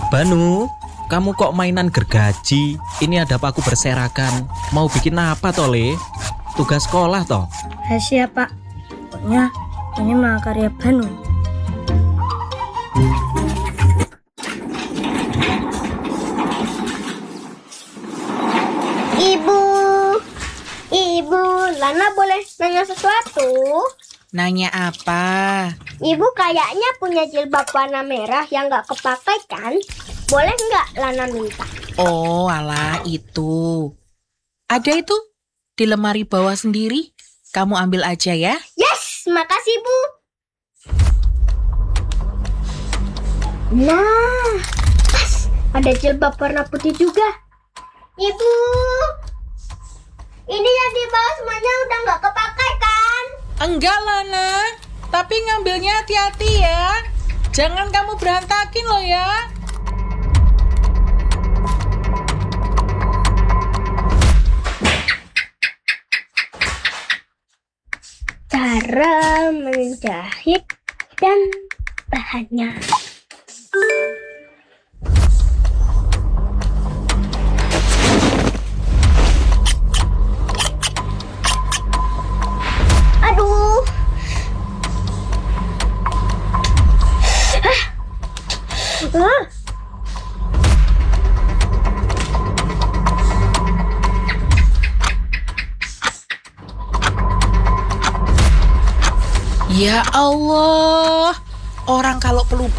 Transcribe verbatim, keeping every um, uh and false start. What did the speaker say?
Banu, kamu kok mainan gergaji? Ini ada paku berserakan. Mau bikin apa toh, Le? Tugas sekolah toh? Rahasia, Pak. Pokoknya ini mah karya Banu. Ibu, Ibu, Lana boleh nanya sesuatu? Nanya apa? Ibu kayaknya punya jilbab warna merah yang nggak kepakai kan? Boleh nggak Lana minta? Oh, alah itu. Ada itu di lemari bawah sendiri. Kamu ambil aja ya. Yes, makasih Bu. Nah, pas ada jilbab warna putih juga. Ibu, ini yang di bawah semuanya udah nggak kepakai kan? Enggak, Lana. Tapi ngambilnya hati-hati ya. Jangan kamu berantakin loh ya. Cara menjahit dan bahannya. Aduh. Ah. Ah. Ya Allah. Orang kalau pelupa